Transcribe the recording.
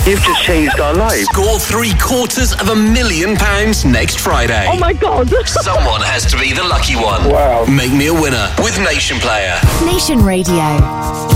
You've just changed our lives. Score £750,000 next Friday. Oh my God. Someone has to be the lucky one. Wow. Make me a winner with Nation Player. Nation Radio.